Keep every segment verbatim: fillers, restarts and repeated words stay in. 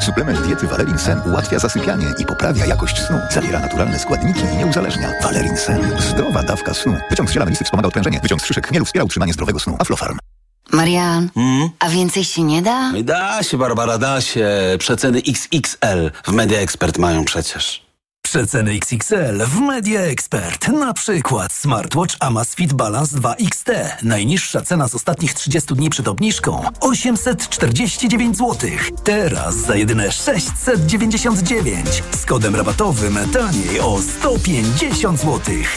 Suplement diety Valerin Sen ułatwia zasypianie i poprawia jakość snu. Zawiera naturalne składniki i nie uzależnia. Valerin Sen. Zdrowa dawka snu. Wyciąg z ziela melisy wspomaga odprężenie. Wyciąg z szyszek chmielu wspiera utrzymanie zdrowego snu. Aflofarm. Marian, Hmm? a więcej się nie da? Da się, Barbara, da się. Przeceny X X L w Media Expert mają przecież. Przeceny X X L w Media Expert. Na przykład smartwatch Amazfit Balance dwa X T. Najniższa cena z ostatnich trzydziestu dni przed obniżką osiemset czterdzieści dziewięć złotych. Teraz za jedyne sześćset dziewięćdziesiąt dziewięć. Z kodem rabatowym taniej o sto pięćdziesiąt złotych.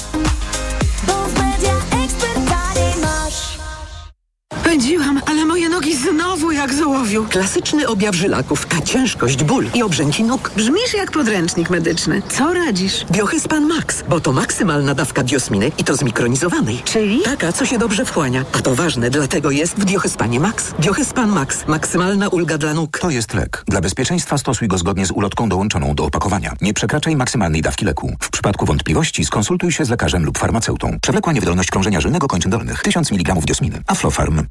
Pędziłam, ale moje nogi znowu jak z ołowiu. Klasyczny objaw żylaków, a ciężkość, ból i obrzęki nóg. Brzmisz jak podręcznik medyczny. Co radzisz? Biohyspan Max, bo to maksymalna dawka diosminy i to zmikronizowanej. Czyli? Taka, co się dobrze wchłania. A to ważne, dlatego jest w Biohyspanie Max. Biohyspan Max. Maksymalna ulga dla nóg. To jest lek. Dla bezpieczeństwa stosuj go zgodnie z ulotką dołączoną do opakowania. Nie przekraczaj maksymalnej dawki leku. W przypadku wątpliwości skonsultuj się z lekarzem lub farmaceutą. Przewlekła niewydolność krążenia żylnego kończyn dolnych. tysiąc miligramów diosminy. Aflofarm.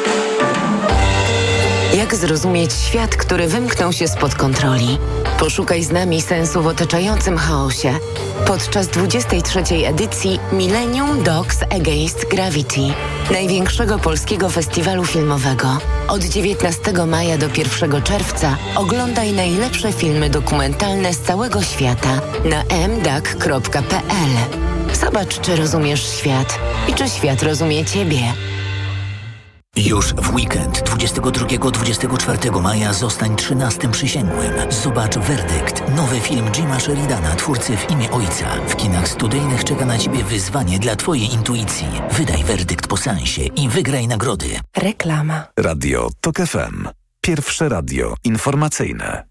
Jak zrozumieć świat, który wymknął się spod kontroli? Poszukaj z nami sensu w otaczającym chaosie. Podczas dwudziestej trzeciej edycji Millennium Dogs Against Gravity, największego polskiego festiwalu filmowego. Od dziewiętnastego maja do pierwszego czerwca oglądaj najlepsze filmy dokumentalne z całego świata na m d a c kropka p l. Zobacz, czy rozumiesz świat i czy świat rozumie Ciebie. Już w weekend dwudziestego drugiego do dwudziestego czwartego maja zostań trzynastym przysięgłym. Zobacz Werdykt, nowy film Jima Sheridana, twórcy W imię Ojca. W kinach studyjnych czeka na Ciebie wyzwanie dla Twojej intuicji. Wydaj werdykt po seansie i wygraj nagrody. Reklama. Radio TOK F M. Pierwsze radio informacyjne.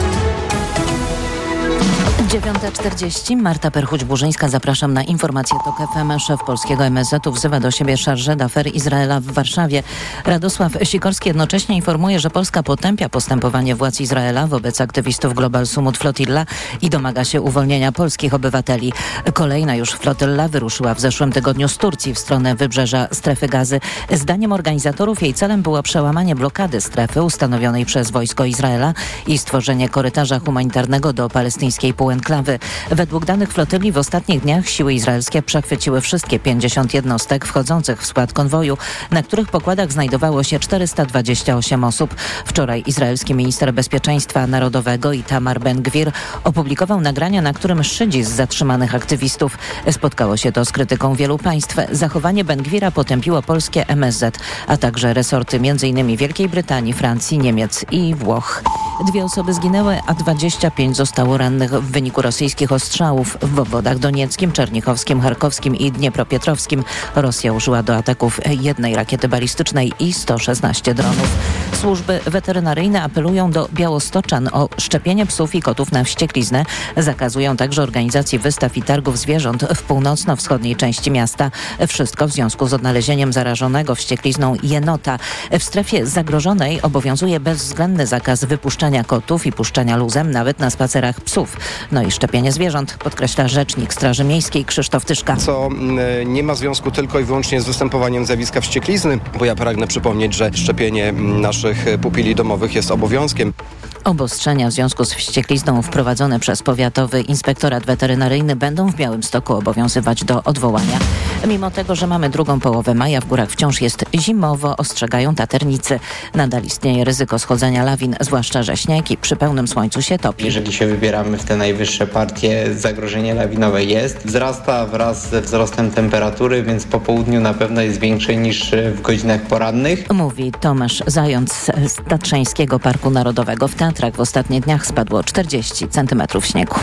dziewiąta czterdzieści. Marta Perchuć-Burzyńska. Zapraszam na informację TOK F M. Szef polskiego M S Z-u wzywa do siebie Chargé d'Affaires Izraela w Warszawie. Radosław Sikorski jednocześnie informuje, że Polska potępia postępowanie władz Izraela wobec aktywistów Global Sumut Flotilla i domaga się uwolnienia polskich obywateli. Kolejna już flotylla wyruszyła w zeszłym tygodniu z Turcji w stronę wybrzeża Strefy Gazy. Zdaniem organizatorów jej celem było przełamanie blokady strefy ustanowionej przez wojsko Izraela i stworzenie korytarza humanitarnego do palestyńskiej półenklawy. Według danych flotyli w ostatnich dniach siły izraelskie przechwyciły wszystkie pięćdziesiąt jednostek wchodzących w skład konwoju, na których pokładach znajdowało się czterysta dwadzieścia osiem osób. Wczoraj izraelski minister bezpieczeństwa narodowego Itamar Ben-Gvir opublikował nagrania, na którym szydzi z zatrzymanych aktywistów. Spotkało się to z krytyką wielu państw. Zachowanie Ben-Gvira potępiło polskie M S Z, a także resorty m.in. Wielkiej Brytanii, Francji, Niemiec i Włoch. Dwie osoby zginęły, a dwadzieścia pięć zostało rannych w wyniku rosyjskich ostrzałów w obwodach donieckim, czernichowskim, charkowskim i dniepropietrowskim. Rosja użyła do ataków jednej rakiety balistycznej i sto szesnaście dronów. Służby weterynaryjne apelują do białostoczan o szczepienie psów i kotów na wściekliznę. Zakazują także organizacji wystaw i targów zwierząt w północno-wschodniej części miasta. Wszystko w związku z odnalezieniem zarażonego wścieklizną jenota. W strefie zagrożonej obowiązuje bezwzględny zakaz wypuszczania kotów i puszczania luzem nawet na spacerach psów. No i szczepienie zwierząt, podkreśla rzecznik Straży Miejskiej Krzysztof Tyszka. Co nie ma związku tylko i wyłącznie z występowaniem zjawiska wścieklizny, bo ja pragnę przypomnieć, że szczepienie naszych pupili domowych jest obowiązkiem. Obostrzenia w związku z wścieklizną wprowadzone przez Powiatowy Inspektorat Weterynaryjny będą w Białymstoku obowiązywać do odwołania. Mimo tego, że mamy drugą połowę maja, w górach wciąż jest zimowo, ostrzegają taternicy. Nadal istnieje ryzyko schodzenia lawin, zwłaszcza że śnieg i przy pełnym słońcu się topi. Jeżeli się wybieramy w te najwyższe partie, zagrożenie lawinowe jest. Wzrasta wraz ze wzrostem temperatury, więc po południu na pewno jest większe niż w godzinach porannych. Mówi Tomasz Zając z Tatrzańskiego Parku Narodowego. W Tatrach w ostatnich dniach spadło czterdzieści centymetrów śniegu.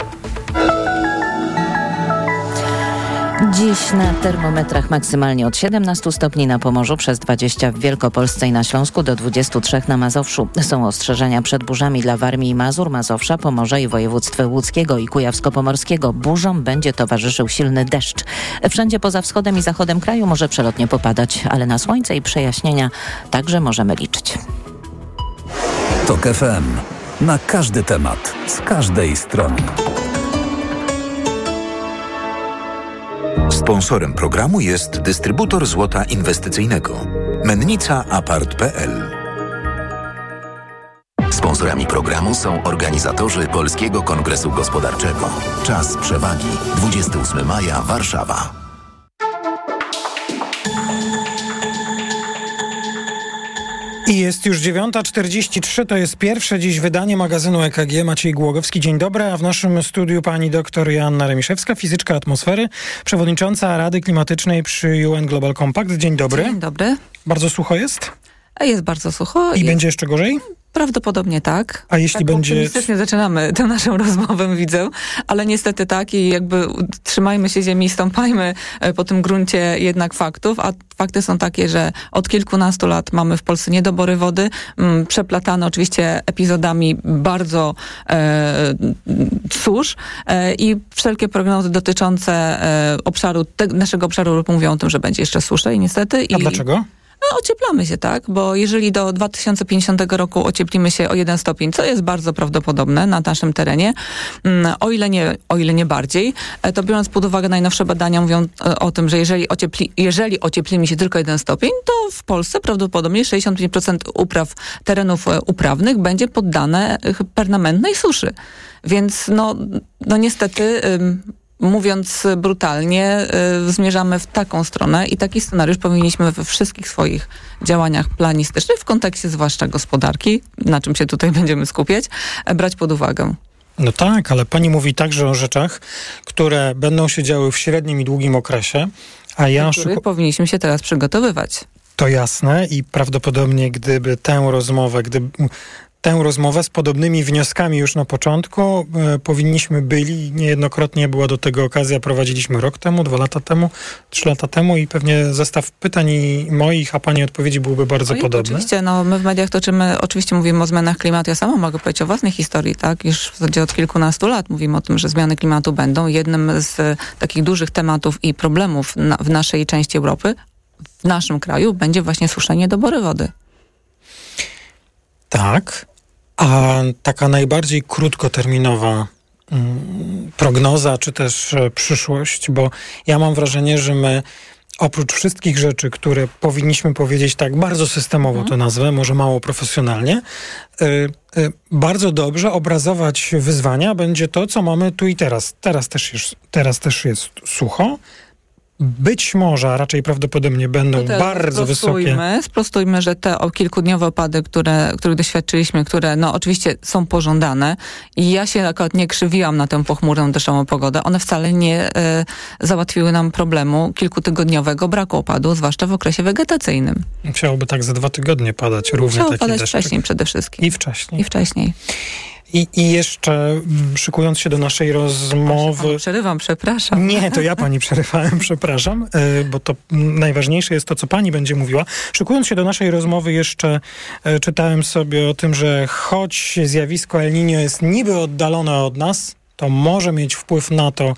Dziś na termometrach maksymalnie od siedemnastu stopni na Pomorzu, przez dwadzieścia w Wielkopolsce i na Śląsku, do dwudziestu trzech na Mazowszu. Są ostrzeżenia przed burzami dla Warmii i Mazur, Mazowsza, Pomorza i województw łódzkiego i kujawsko-pomorskiego. Burzom będzie towarzyszył silny deszcz. Wszędzie poza wschodem i zachodem kraju może przelotnie popadać, ale na słońce i przejaśnienia także możemy liczyć. TOK F M. Na każdy temat, z każdej strony. Sponsorem programu jest dystrybutor złota inwestycyjnego Mennica Apart kropka p l. Sponsorami programu są organizatorzy Polskiego Kongresu Gospodarczego. Czas przewagi. dwudziestego ósmego maja, Warszawa. I jest już dziewiąta czterdzieści trzy, to jest pierwsze dziś wydanie magazynu E K G. Maciej Głogowski, dzień dobry, a w naszym studiu pani doktor Joanna Remiszewska, fizyczka atmosfery, przewodnicząca Rady Klimatycznej przy U N Global Compact. Dzień dobry. Dzień dobry. Bardzo sucho jest? Jest bardzo sucho. I jest... będzie jeszcze gorzej? Prawdopodobnie tak. A jeśli tak będzie... optymistycznie zaczynamy tę naszą rozmowę, widzę, ale niestety tak i jakby trzymajmy się ziemi, stąpajmy po tym gruncie jednak faktów, a fakty są takie, że od kilkunastu lat mamy w Polsce niedobory wody, m, przeplatane oczywiście epizodami bardzo e, susz e, i wszelkie prognozy dotyczące e, obszaru, te, naszego obszaru mówią o tym, że będzie jeszcze susze i niestety... A i, dlaczego? No, ocieplamy się, tak? Bo jeżeli do dwa tysiące pięćdziesiątego roku ocieplimy się o jeden stopień, co jest bardzo prawdopodobne na naszym terenie, o ile nie, o ile nie bardziej, to biorąc pod uwagę najnowsze badania mówią o tym, że jeżeli, ociepli, jeżeli ocieplimy się tylko jeden stopień, to w Polsce prawdopodobnie sześćdziesiąt pięć procent upraw, terenów uprawnych będzie poddane permanentnej suszy. Więc no, no niestety... Ym, Mówiąc brutalnie, y, zmierzamy w taką stronę i taki scenariusz powinniśmy we wszystkich swoich działaniach planistycznych, w kontekście zwłaszcza gospodarki, na czym się tutaj będziemy skupiać, brać pod uwagę. No tak, ale pani mówi także o rzeczach, które będą się działy w średnim i długim okresie, a ja... Do których powinniśmy się teraz przygotowywać. To jasne i prawdopodobnie gdyby tę rozmowę, gdyby... Tę rozmowę z podobnymi wnioskami już na początku e, powinniśmy byli, niejednokrotnie była do tego okazja, prowadziliśmy rok temu, dwa lata temu, trzy lata temu i pewnie zestaw pytań i moich, a pani odpowiedzi byłby bardzo Oj, podobny. Oczywiście, no my w mediach toczymy, oczywiście mówimy o zmianach klimatu, ja sama mogę powiedzieć o własnej historii, tak, już w zasadzie od kilkunastu lat mówimy o tym, że zmiany klimatu będą. Jednym z takich dużych tematów i problemów na, w naszej części Europy, w naszym kraju będzie właśnie suszenie, niedobory wody. Tak, a taka najbardziej krótkoterminowa mm, prognoza, czy też e, przyszłość, bo ja mam wrażenie, że my oprócz wszystkich rzeczy, które powinniśmy powiedzieć tak bardzo systemowo to nazwę, może mało profesjonalnie, y, y, bardzo dobrze obrazować wyzwania będzie to, co mamy tu i teraz. Teraz też jest, teraz też jest sucho. Być może, a raczej prawdopodobnie będą bardzo sprostujmy, wysokie. Sprostujmy, że te kilkudniowe opady, które, których doświadczyliśmy, które no oczywiście są pożądane i ja się akurat nie krzywiłam na tę pochmurną, deszczową pogodę, one wcale nie e, załatwiły nam problemu kilkutygodniowego braku opadu, zwłaszcza w okresie wegetacyjnym. Musiałoby tak za dwa tygodnie padać równie Musiało taki padać deszczyk. wcześniej przede wszystkim. I wcześniej. I wcześniej. I, I jeszcze szykując się do naszej rozmowy... Panu przerywam, przepraszam. Nie, to ja pani przerywałem, przepraszam, bo to najważniejsze jest to, co pani będzie mówiła. Szykując się do naszej rozmowy jeszcze czytałem sobie o tym, że choć zjawisko El Niño jest niby oddalone od nas, to może mieć wpływ na to,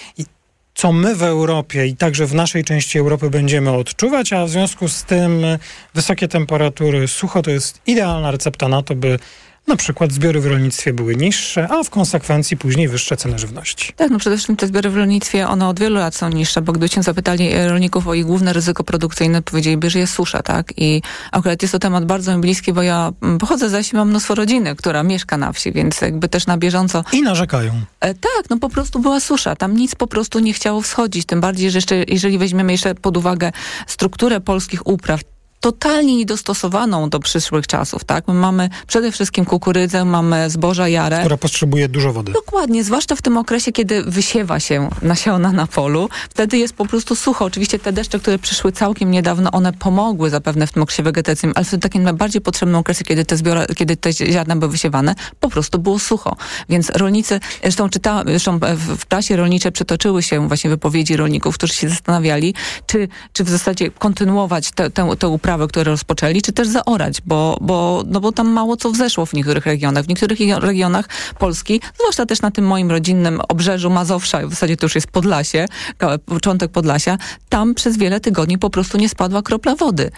co my w Europie i także w naszej części Europy będziemy odczuwać, a w związku z tym wysokie temperatury, sucho to jest idealna recepta na to, by na przykład zbiory w rolnictwie były niższe, a w konsekwencji później wyższe ceny żywności. Tak, no przede wszystkim te zbiory w rolnictwie, one od wielu lat są niższe, bo gdybyśmy zapytali rolników o ich główne ryzyko produkcyjne, powiedzieliby, że jest susza, tak? I akurat jest to temat bardzo mi bliski, bo ja pochodzę ze wsi, mam mnóstwo rodziny, która mieszka na wsi, więc jakby też na bieżąco... I narzekają. E, tak, no po prostu była susza. Tam nic po prostu nie chciało wschodzić, tym bardziej, że jeszcze, jeżeli weźmiemy jeszcze pod uwagę strukturę polskich upraw, totalnie niedostosowaną do przyszłych czasów, tak? My mamy przede wszystkim kukurydzę, mamy zboża jarę. Która potrzebuje dużo wody. Dokładnie, zwłaszcza w tym okresie, kiedy wysiewa się nasiona na polu. Wtedy jest po prostu sucho. Oczywiście te deszcze, które przyszły całkiem niedawno, one pomogły zapewne w tym okresie wegetacyjnym, ale w takim najbardziej potrzebnym okresie, kiedy te, zbiora, kiedy te ziarna były wysiewane, po prostu było sucho. Więc rolnicy, zresztą czytałam, zresztą w, w prasie rolniczej przytoczyły się właśnie wypowiedzi rolników, którzy się zastanawiali, czy, czy w zasadzie kontynuować tę uprawę, które rozpoczęli, czy też zaorać, bo, bo, no bo tam mało co wzeszło w niektórych regionach. W niektórych regionach Polski, zwłaszcza też na tym moim rodzinnym obrzeżu Mazowsza, w zasadzie to już jest Podlasie, początek Podlasia, tam przez wiele tygodni po prostu nie spadła kropla wody.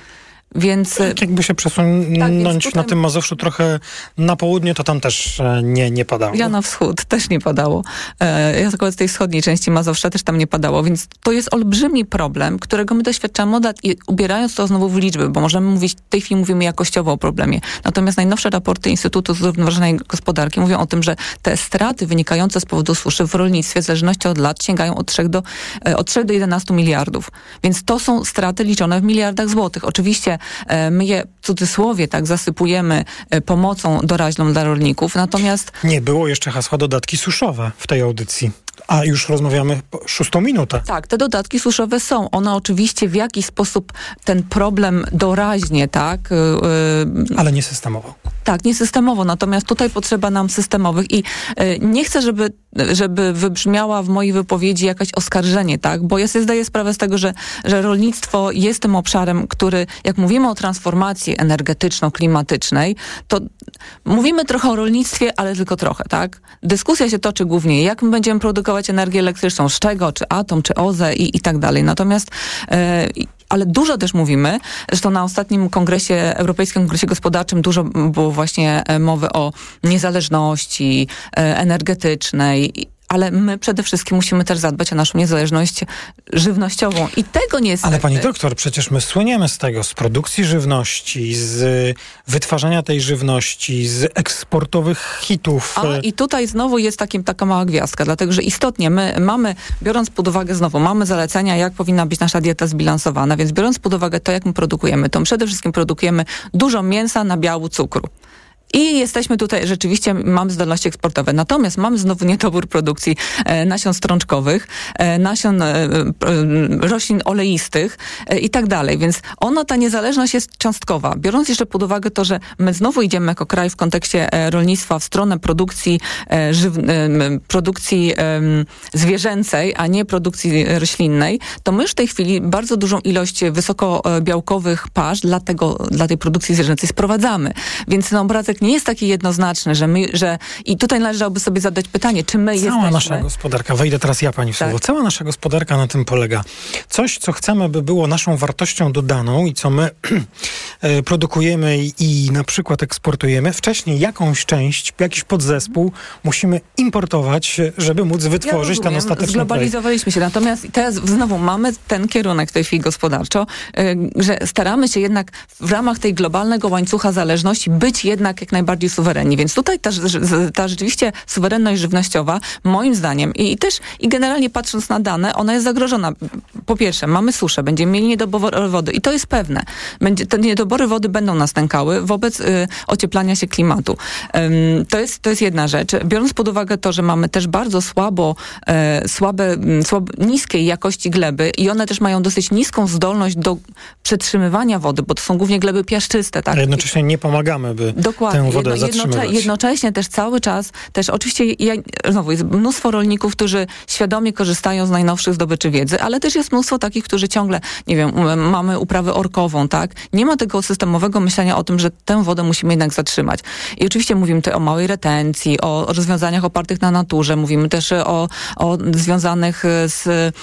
Więc tak jakby się przesunąć tak, tutaj... na tym Mazowszu trochę na południe, to tam też nie, nie padało. Ja na wschód też nie padało. E, ja tylko z tej wschodniej części Mazowsza też tam nie padało, więc to jest olbrzymi problem, którego my doświadczamy od lat i ubierając to znowu w liczby, bo możemy mówić, w tej chwili mówimy jakościowo o problemie. Natomiast najnowsze raporty Instytutu Zrównoważonej Gospodarki mówią o tym, że te straty wynikające z powodu suszy w rolnictwie w zależności od lat sięgają od trzech do, od trzech do jedenastu miliardów. Więc to są straty liczone w miliardach złotych. Oczywiście my je w cudzysłowie tak zasypujemy pomocą doraźną dla rolników, natomiast... Nie było jeszcze hasła dodatki suszowe w tej audycji. A już rozmawiamy szóstą minutę. Tak, te dodatki suszowe są. One oczywiście w jakiś sposób ten problem doraźnie, tak? Yy, Ale nie systemowo. Tak, nie systemowo. Natomiast tutaj potrzeba nam systemowych i yy, nie chcę, żeby, żeby wybrzmiała w mojej wypowiedzi jakaś oskarżenie, tak? Bo ja sobie zdaję sprawę z tego, że, że rolnictwo jest tym obszarem, który, jak mówimy o transformacji energetyczno-klimatycznej, to mówimy trochę o rolnictwie, ale tylko trochę, tak? Dyskusja się toczy głównie, jak my będziemy produkować energię elektryczną, z czego, czy atom, czy O Z E i, i tak dalej. Natomiast yy, ale dużo też mówimy, zresztą na ostatnim kongresie, Europejskim Kongresie Gospodarczym dużo było właśnie mowy o niezależności energetycznej, ale my przede wszystkim musimy też zadbać o naszą niezależność żywnościową i tego nie jest... Ale pani doktor, przecież my słyniemy z tego, z produkcji żywności, z wytwarzania tej żywności, z eksportowych hitów. A i tutaj znowu jest takim, taka mała gwiazdka, dlatego że istotnie my mamy, biorąc pod uwagę znowu, mamy zalecenia, jak powinna być nasza dieta zbilansowana, więc biorąc pod uwagę to, jak my produkujemy, to przede wszystkim produkujemy dużo mięsa, nabiału, cukru. I jesteśmy tutaj, rzeczywiście mamy zdolności eksportowe. Natomiast mamy znowu niedobór produkcji e, nasion strączkowych, e, nasion e, e, roślin oleistych e, i tak dalej. Więc ona, ta niezależność jest cząstkowa. Biorąc jeszcze pod uwagę to, że my znowu idziemy jako kraj w kontekście e, rolnictwa w stronę produkcji, e, żyw, e, produkcji e, zwierzęcej, a nie produkcji roślinnej, to my już w tej chwili bardzo dużą ilość wysokobiałkowych pasz dla, tego, dla tej produkcji zwierzęcej sprowadzamy. Więc ten obrazek nie jest taki jednoznaczny, że my, że i tutaj należałoby sobie zadać pytanie, czy my Cała jesteśmy... Cała nasza gospodarka, wejdę teraz ja pani w słowo, tak. Cała nasza gospodarka na tym polega. Coś, co chcemy, by było naszą wartością dodaną i co my produkujemy i, i na przykład eksportujemy, wcześniej jakąś część, jakiś podzespół musimy importować, żeby móc wytworzyć ja ten ostateczny zglobalizowaliśmy się, natomiast teraz znowu mamy ten kierunek w tej chwili gospodarczo, że staramy się jednak w ramach tej globalnego łańcucha zależności być jednak jak najbardziej suwerenni. Więc tutaj ta, ta rzeczywiście suwerenność żywnościowa, moim zdaniem, i, i też i generalnie patrząc na dane, ona jest zagrożona. Po pierwsze, mamy suszę, będziemy mieli niedobór wody i to jest pewne. Będzie, te niedobory wody będą nas nękały wobec y, ocieplania się klimatu. Ym, to, jest, to jest jedna rzecz. Biorąc pod uwagę to, że mamy też bardzo słabo, y, słabe, słabe, niskiej jakości gleby i one też mają dosyć niską zdolność do przetrzymywania wody, bo to są głównie gleby piaszczyste. Tak? A jednocześnie nie pomagamy, by Dokładnie. tę wodę Jedno, zatrzymywać. Jednocze, jednocześnie też cały czas, też oczywiście ja, znowu jest mnóstwo rolników, którzy świadomie korzystają z najnowszych zdobyczy wiedzy, ale też jest mnóstwo takich, którzy ciągle, nie wiem, mamy uprawę orkową, tak? Nie ma tego systemowego myślenia o tym, że tę wodę musimy jednak zatrzymać. I oczywiście mówimy tutaj o małej retencji, o rozwiązaniach opartych na naturze, mówimy też o, o związanych z,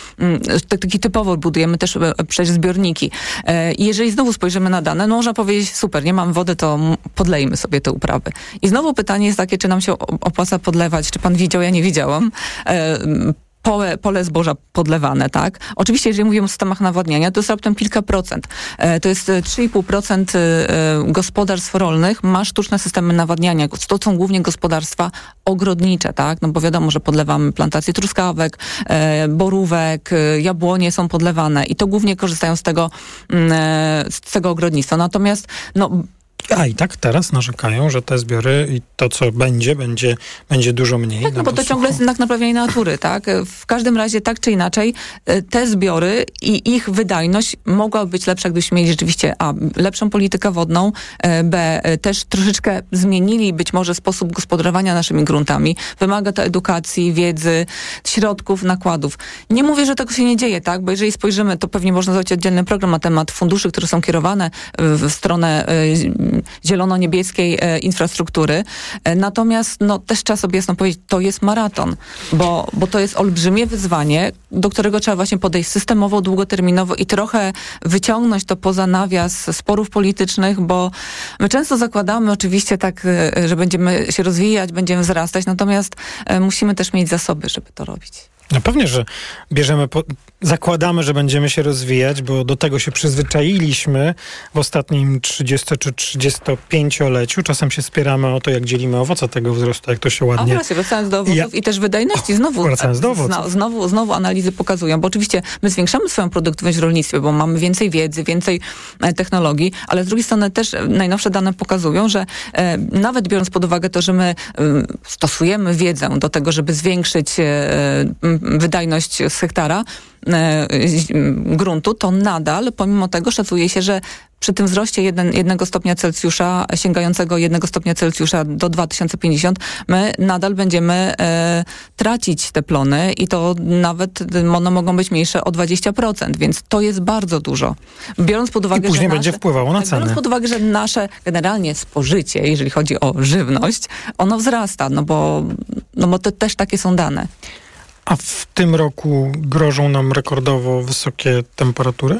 taki typowo budujemy też przecież zbiorniki. I jeżeli znowu spojrzymy na dane, no można powiedzieć, super, nie mamy wody, to podlejmy sobie te uprawy. I znowu pytanie jest takie, czy nam się opłaca podlewać, czy pan widział, ja nie widziałam, Pole, pole zboża podlewane, tak? Oczywiście, jeżeli mówimy o systemach nawadniania, to jest raptem kilka procent. E, to jest trzy i pół procent e, gospodarstw rolnych ma sztuczne systemy nawadniania. To są głównie gospodarstwa ogrodnicze, tak? No bo wiadomo, że podlewamy plantacje truskawek, e, borówek, e, jabłonie są podlewane i to głównie korzystają z tego, e, z tego ogrodnictwa. Natomiast, no, A i tak teraz narzekają, że te zbiory i to, co będzie, będzie, będzie dużo mniej. Tak, no bo to ciągle jest jednak naprawienie natury, tak? W każdym razie, tak czy inaczej, te zbiory i ich wydajność mogła być lepsza, gdybyśmy mieli rzeczywiście a, lepszą politykę wodną, b, też troszeczkę zmienili być może sposób gospodarowania naszymi gruntami. Wymaga to edukacji, wiedzy, środków, nakładów. Nie mówię, że tego się nie dzieje, tak? Bo jeżeli spojrzymy, to pewnie można zrobić oddzielny program na temat funduszy, które są kierowane w stronę zielono-niebieskiej e, infrastruktury. E, natomiast no, też trzeba sobie jasno powiedzieć, to jest maraton, bo, bo to jest olbrzymie wyzwanie, do którego trzeba właśnie podejść systemowo, długoterminowo i trochę wyciągnąć to poza nawias sporów politycznych, bo my często zakładamy oczywiście tak, że będziemy się rozwijać, będziemy wzrastać, natomiast e, musimy też mieć zasoby, żeby to robić. No pewnie, że bierzemy, po, zakładamy, że będziemy się rozwijać, bo do tego się przyzwyczailiśmy w ostatnim trzydziesto czy trzydziestopięcioleciu. Czasem się spieramy o to, jak dzielimy owoce tego wzrostu, jak to się ładnie... A właśnie, wracając do owoców ja... i też wydajności, znowu, wracając do owoców. Znowu, znowu, znowu analizy pokazują, bo oczywiście my zwiększamy swoją produktywność w rolnictwie, bo mamy więcej wiedzy, więcej e, technologii, ale z drugiej strony też najnowsze dane pokazują, że e, nawet biorąc pod uwagę to, że my e, stosujemy wiedzę do tego, żeby zwiększyć e, wydajność z hektara e, gruntu, to nadal, pomimo tego szacuje się, że przy tym wzroście jeden, jednego stopnia Celsjusza, sięgającego jednego stopnia Celsjusza do dwa tysiące pięćdziesiątego, my nadal będziemy e, tracić te plony i to nawet one mogą być mniejsze o dwadzieścia procent, więc to jest bardzo dużo. Biorąc pod uwagę, I później że będzie nasze, wpływało na ceny. Biorąc pod uwagę, że nasze generalnie spożycie, jeżeli chodzi o żywność, ono wzrasta, no bo, no bo to też takie są dane. A w tym roku grożą nam rekordowo wysokie temperatury?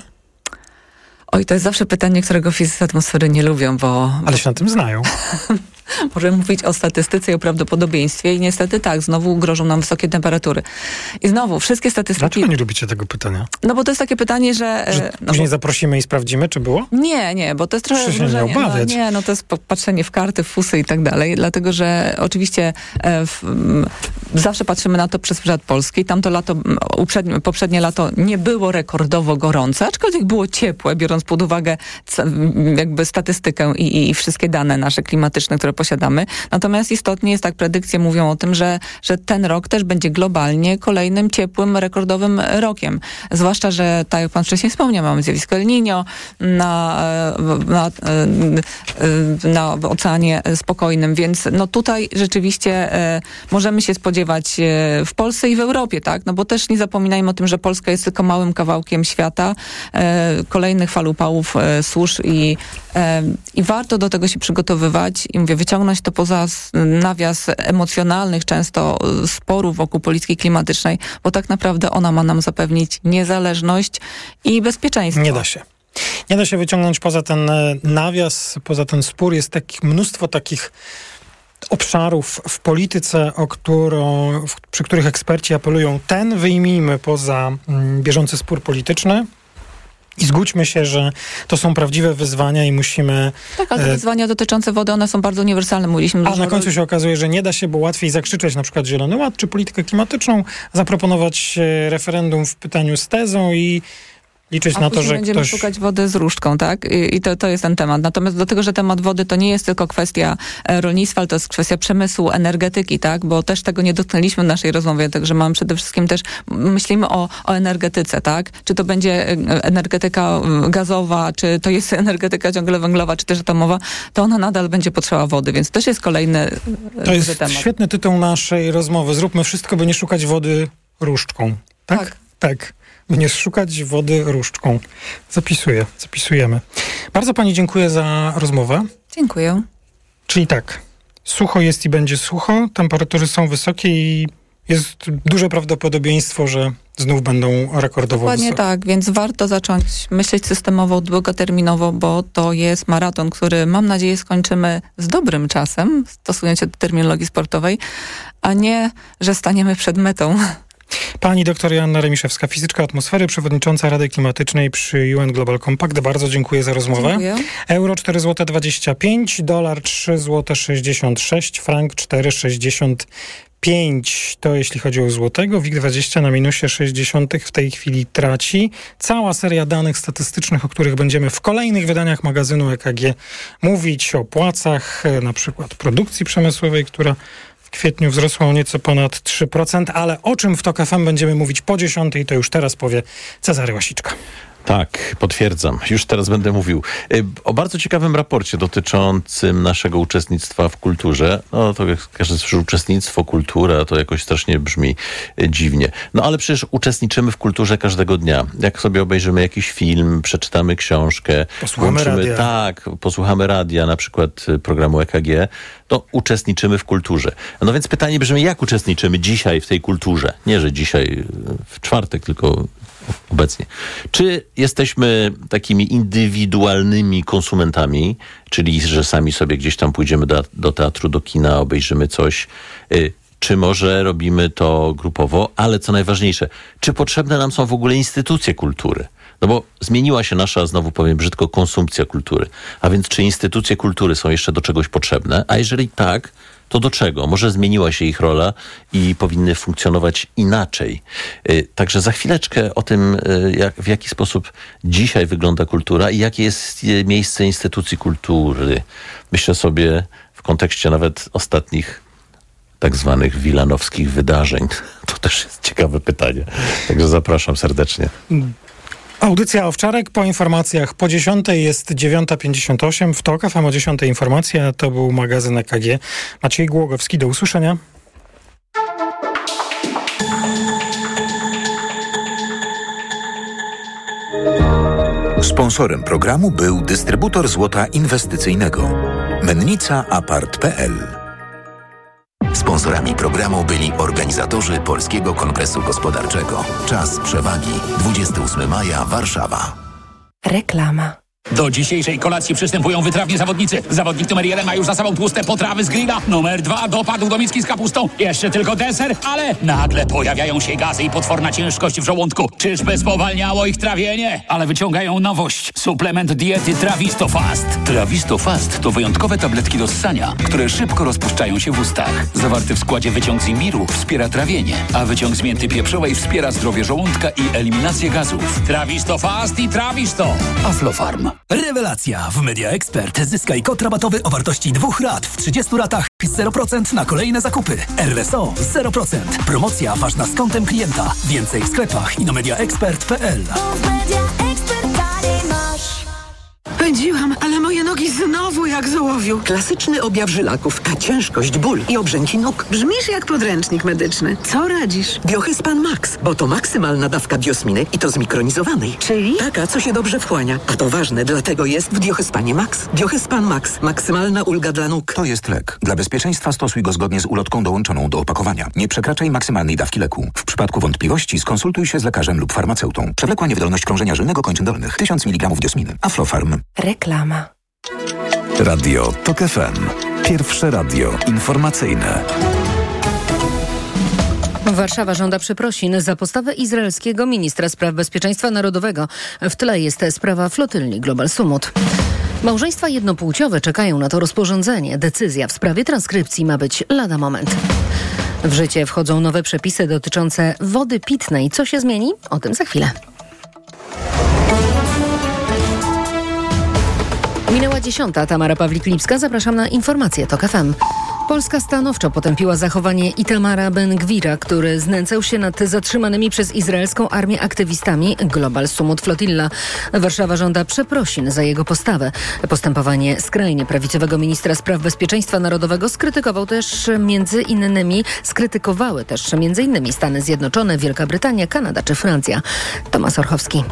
Oj, to jest zawsze pytanie, którego fizycy atmosfery nie lubią, bo... Ale się na tym znają. Możemy mówić o statystyce i o prawdopodobieństwie i niestety tak, znowu grożą nam wysokie temperatury. I znowu, wszystkie statystyki... Dlaczego nie lubicie tego pytania? No bo to jest takie pytanie, że... że no później bo... zaprosimy i sprawdzimy, czy było? Nie, nie, bo to jest trochę... Się nie obawiać. No, nie, no to jest patrzenie w karty, w fusy i tak dalej, dlatego, że oczywiście e, w, m, zawsze patrzymy na to przez pryzmat Polski. Tamto lato, uprzednie, poprzednie lato nie było rekordowo gorące, aczkolwiek było ciepłe, biorąc pod uwagę c, jakby statystykę i, i wszystkie dane nasze klimatyczne, które posiadamy. Natomiast istotnie jest tak, predykcje mówią o tym, że, że ten rok też będzie globalnie kolejnym ciepłym, rekordowym rokiem. Zwłaszcza, że tak jak pan wcześniej wspomniał, mamy zjawisko El Niño na, na, na Oceanie Spokojnym, więc no tutaj rzeczywiście e, możemy się spodziewać e, w Polsce i w Europie, tak? No bo też nie zapominajmy o tym, że Polska jest tylko małym kawałkiem świata, e, kolejnych fal upałów, e, susz i, e, i warto do tego się przygotowywać i mówię, wyciągnąć to poza nawias emocjonalnych często sporów wokół polityki klimatycznej, bo tak naprawdę ona ma nam zapewnić niezależność i bezpieczeństwo. Nie da się. Nie da się wyciągnąć poza ten nawias, poza ten spór. Jest tak, mnóstwo takich obszarów w polityce, o którą, w, przy których eksperci apelują, ten wyjmijmy poza mm, bieżący spór polityczny. I zgódźmy się, że to są prawdziwe wyzwania i musimy... Tak, ale te wyzwania dotyczące wody, one są bardzo uniwersalne. Mówiliśmy A dużo... na końcu się okazuje, że nie da się, bo łatwiej zakrzyczeć na przykład Zielony Ład czy politykę klimatyczną, zaproponować referendum w pytaniu z tezą i liczyć A na to, że będziemy ktoś... szukać wody z różdżką, tak? I, i to, to jest ten temat. Natomiast do tego, że temat wody to nie jest tylko kwestia rolnictwa, ale to jest kwestia przemysłu, energetyki, tak? Bo też tego nie dotknęliśmy w naszej rozmowie, także mamy przede wszystkim też, myślimy o, o energetyce, tak? Czy to będzie energetyka gazowa, czy to jest energetyka ciągle węglowa, czy też atomowa, to ona nadal będzie potrzeba wody, więc też jest kolejny To jest temat. świetny tytuł naszej rozmowy. Zróbmy wszystko, by nie szukać wody różdżką. Tak? Tak. tak. By nie szukać wody różdżką. Zapisuję, zapisujemy. Bardzo pani dziękuję za rozmowę. Dziękuję. Czyli tak, sucho jest i będzie sucho, temperatury są wysokie i jest duże prawdopodobieństwo, że znów będą rekordowo Dokładnie wysokie. tak, więc warto zacząć myśleć systemowo, długoterminowo, bo to jest maraton, który mam nadzieję skończymy z dobrym czasem, stosując się do terminologii sportowej, a nie, że staniemy przed metą. Pani doktor Joanna Remiszewska, fizyczka atmosfery, przewodnicząca Rady Klimatycznej przy U N Global Compact. Bardzo dziękuję za rozmowę. Dziękuję. Euro cztery złote dwadzieścia pięć, dolar trzy złote sześćdziesiąt sześć, frank cztery sześćdziesiąt pięć. To jeśli chodzi o złotego. WIG dwadzieścia na minusie sześćdziesiąt w tej chwili traci. Cała seria danych statystycznych, o których będziemy w kolejnych wydaniach magazynu E K G mówić, o płacach, na przykład produkcji przemysłowej, która w kwietniu wzrosła o nieco ponad trzy procent, ale o czym w TOK F M będziemy mówić po dziesiątej, to już teraz powie Cezary Łasiczka. Tak, potwierdzam. Już teraz będę mówił. O bardzo ciekawym raporcie dotyczącym naszego uczestnictwa w kulturze. No to jak każdy słyszy uczestnictwo, kultura, to jakoś strasznie brzmi dziwnie. No ale przecież uczestniczymy w kulturze każdego dnia. Jak sobie obejrzymy jakiś film, przeczytamy książkę, posłuchamy radia. Tak, posłuchamy radia, na przykład programu E K G, to uczestniczymy w kulturze. No więc pytanie brzmi, jak uczestniczymy dzisiaj w tej kulturze? Nie, że dzisiaj w czwartek, tylko obecnie. Czy jesteśmy takimi indywidualnymi konsumentami, czyli że sami sobie gdzieś tam pójdziemy do, do teatru, do kina, obejrzymy coś, y, czy może robimy to grupowo, ale co najważniejsze, czy potrzebne nam są w ogóle instytucje kultury? No bo zmieniła się nasza, znowu powiem brzydko, konsumpcja kultury. A więc czy instytucje kultury są jeszcze do czegoś potrzebne? A jeżeli tak, to do czego? Może zmieniła się ich rola i powinny funkcjonować inaczej. Także za chwileczkę o tym, jak, w jaki sposób dzisiaj wygląda kultura i jakie jest miejsce instytucji kultury. Myślę sobie w kontekście nawet ostatnich tak zwanych wilanowskich wydarzeń. To też jest ciekawe pytanie. Także zapraszam serdecznie. Audycja Owczarek po informacjach po dziesiątej jest dziewiąta pięćdziesiąt osiem. W TOK F M o dziesiątej informacja. To był magazyn E K G. Maciej Głogowski, do usłyszenia. Sponsorem programu był dystrybutor złota inwestycyjnego Mennica Apart kropka p l. Sponsorami programu byli organizatorzy Polskiego Kongresu Gospodarczego. Czas przewagi. dwudziestego ósmego maja, Warszawa. Reklama. Do dzisiejszej kolacji przystępują wytrawni zawodnicy. Zawodnik numer jeden ma już za sobą tłuste potrawy z grilla. Numer dwa dopadł do miski z kapustą. Jeszcze tylko deser, ale nagle pojawiają się gazy i potworna ciężkość w żołądku. Czyżby spowalniało ich trawienie? Ale wyciągają nowość. Suplement diety Trawisto Fast. Trawisto Fast to wyjątkowe tabletki do ssania, które szybko rozpuszczają się w ustach. Zawarty w składzie wyciąg z imbiru wspiera trawienie, a wyciąg z mięty pieprzowej wspiera zdrowie żołądka i eliminację gazów. Trawisto Fast i Trawisto. Aflofarm. Rewelacja! W Media Expert zyskaj kod rabatowy o wartości dwóch rat w trzydziestu ratach zero procent na kolejne zakupy. R S O zero procent. Promocja ważna z kontem klienta. Więcej w sklepach i na media expert kropka p l. Pędziłam, ale moje nogi znowu jak z ołowiu. Klasyczny objaw żylaków, a ciężkość, ból i obrzęki nóg. Brzmisz jak podręcznik medyczny. Co radzisz? Biohyspan Max, bo to maksymalna dawka diosminy i to zmikronizowanej. Czyli? Taka, co się dobrze wchłania. A to ważne, dlatego jest w Biohyspanie Max. Biohyspan Max. Maksymalna ulga dla nóg. To jest lek. Dla bezpieczeństwa stosuj go zgodnie z ulotką dołączoną do opakowania. Nie przekraczaj maksymalnej dawki leku. W przypadku wątpliwości skonsultuj się z lekarzem lub farmaceutą. Przewlekła niewydolność krążenia żylnego kończyn dolnych. tysiąc miligramów diosminy. Aflofarm. Reklama. Radio TOK F M. Pierwsze radio informacyjne. Warszawa żąda przeprosin za postawę izraelskiego ministra spraw bezpieczeństwa narodowego. W tle jest sprawa flotylni Global Sumut. Małżeństwa jednopłciowe czekają na to rozporządzenie. Decyzja w sprawie transkrypcji ma być lada moment. W życie wchodzą nowe przepisy dotyczące wody pitnej. Co się zmieni? O tym za chwilę. Minęła dziesiąta. Tamara Pawlik-Lipska. Zapraszam na informacje TOK F M. Polska stanowczo potępiła zachowanie Itamara Ben-Gwira, który znęcał się nad zatrzymanymi przez izraelską armię aktywistami Global Sumut Flotilla. Warszawa żąda przeprosin za jego postawę. Postępowanie skrajnie prawicowego ministra spraw bezpieczeństwa narodowego skrytykował też między innymi, skrytykowały też między innymi Stany Zjednoczone, Wielka Brytania, Kanada czy Francja. Tomasz Orchowski.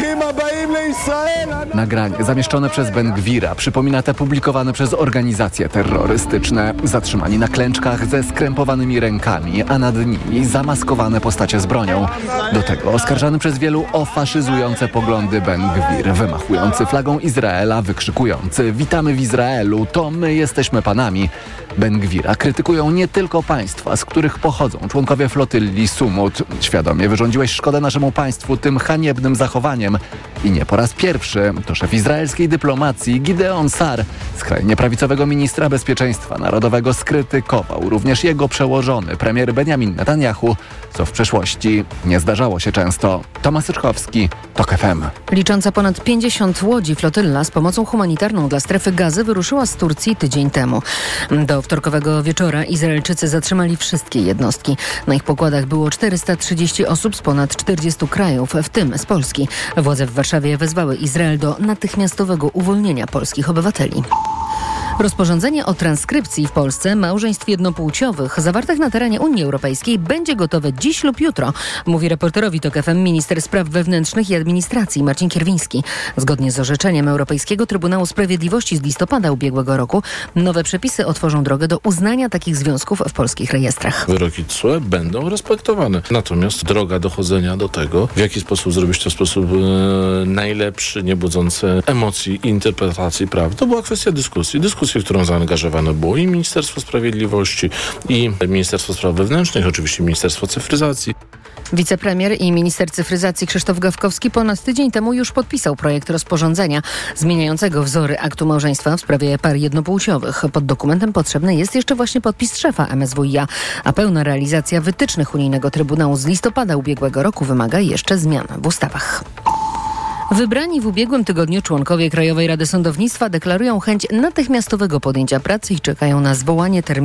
Nagranie zamieszczone przez Ben-Gwira przypomina te publikowane przez organizacje terrorystyczne. Zatrzymani na klęczkach ze skrępowanymi rękami, a nad nimi zamaskowane postacie z bronią. Do tego oskarżany przez wielu o faszyzujące poglądy Ben-Gwir, wymachujący flagą Izraela, wykrzykujący: witamy w Izraelu, to my jesteśmy panami. Ben-Gwira krytykują nie tylko państwa, z których pochodzą członkowie flotylli Sumut. Świadomie wyrządziłeś szkodę naszemu państwu tym haniebnym zachowaniem. I nie po raz pierwszy to szef izraelskiej dyplomacji Gideon Sar, skrajnie prawicowego ministra bezpieczeństwa narodowego, skrytykował również jego przełożony premier Benjamin Netanyahu, co w przeszłości nie zdarzało się często. Tomasz Ryczkowski, TOK F M. Licząca ponad pięćdziesiąt łodzi flotylla z pomocą humanitarną dla strefy Gazy wyruszyła z Turcji tydzień temu. Do wtorkowego wieczora Izraelczycy zatrzymali wszystkie jednostki. Na ich pokładach było czterysta trzydzieści osób z ponad czterdziestu krajów, w tym z Polski. Władze w Warszawie Warszawie wezwały Izrael do natychmiastowego uwolnienia polskich obywateli. Rozporządzenie o transkrypcji w Polsce małżeństw jednopłciowych zawartych na terenie Unii Europejskiej będzie gotowe dziś lub jutro, mówi reporterowi TOK F M minister spraw wewnętrznych i administracji Marcin Kierwiński. Zgodnie z orzeczeniem Europejskiego Trybunału Sprawiedliwości z listopada ubiegłego roku nowe przepisy otworzą drogę do uznania takich związków w polskich rejestrach. Wyroki T S U E będą respektowane. Natomiast droga dochodzenia do tego, w jaki sposób zrobić to w sposób e, najlepszy, nie budzący emocji i interpretacji praw, to była kwestia dyskusji. Dyskusji, w którą zaangażowane było i Ministerstwo Sprawiedliwości, i Ministerstwo Spraw Wewnętrznych, oczywiście Ministerstwo Cyfryzacji. Wicepremier i minister cyfryzacji Krzysztof Gawkowski ponad tydzień temu już podpisał projekt rozporządzenia zmieniającego wzory aktu małżeństwa w sprawie par jednopłciowych. Pod dokumentem potrzebny jest jeszcze właśnie podpis szefa M S W i A, a pełna realizacja wytycznych Unijnego Trybunału z listopada ubiegłego roku wymaga jeszcze zmian w ustawach. Wybrani w ubiegłym tygodniu członkowie Krajowej Rady Sądownictwa deklarują chęć natychmiastowego podjęcia pracy i czekają na zwołanie terminu